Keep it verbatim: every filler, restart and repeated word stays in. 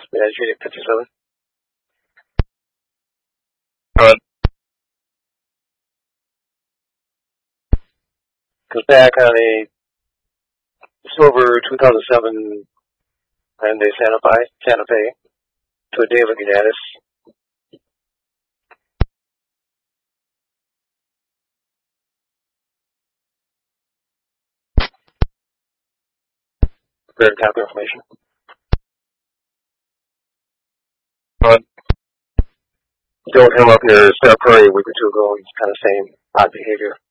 Badge unit fifty-seven. Alright. Goes back on a silver two thousand seven Hyundai Santa Fe, Santa Fe to a David Ganatis. Very copy information. Alright. Dealt with him up near Sarah Prairie a week or two ago. He's kind of same odd behavior.